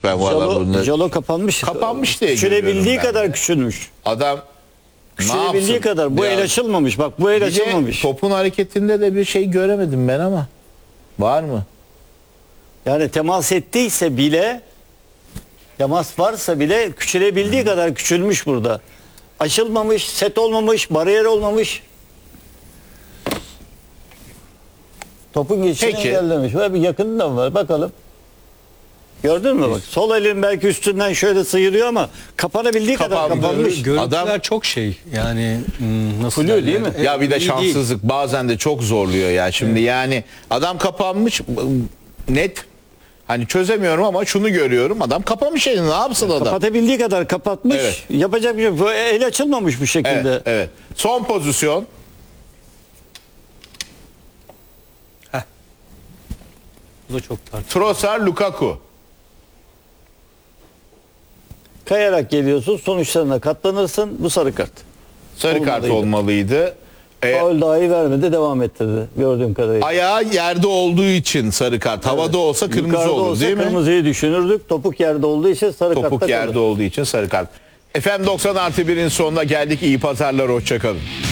ben valla bunu. Jalo kapanmış. Kapanmış diye Küçülebildiği görüyorum ben kadar de. küçülmüş. Adam ne Küçülebildiği yapsın? kadar. Bu el açılmamış. Bak bu el Bir de açılmamış. topun hareketinde de bir şey göremedim ben ama. Var mı? Yani temas ettiyse bile, temas varsa bile küçülebildiği kadar küçülmüş burada. Açılmamış, set olmamış, bariyer olmamış. Topun geçişini Peki. engellemiş. Böyle bir yakını var. Bakalım. Gördün mü bak? Sol elin belki üstünden şöyle sıyırıyor ama kapanabildiği kadar Kapandı. kapanmış. Görüntüler Adam- çok şey yani nasıl Flu değil derler? mi? Ya bir de iyi değil. şanssızlık bazen de çok zorluyor ya. Şimdi yani adam kapanmış net. Hani çözemiyorum ama şunu görüyorum. Adam kapamış elini. Ne yapsın adam? Kapatabildiği kadar kapatmış. Evet. Yapacak bir şey yok. Bu el açılmamış bu şekilde. Evet, evet. Son pozisyon. Bu da çok tartışmalı. Trossard Lukaku. Kayarak geliyorsun, sonuçlarına katlanırsın. Bu sarı kart. Sarı kart Olmalıydı. olmalıydı. Faul dahi vermedi, devam ettirdi gördüğüm kadarıyla. Ayağı yerde olduğu için sarı kart. Havada olsa kırmızı Yukarıda olur olsa değil mi? kırmızıyı düşünürdük. Topuk yerde olduğu için sarı kartta Topuk kalır. yerde olduğu için sarı kart. FM 90+1'in sonuna geldik. İyi pazarlar. Hoşça kalın.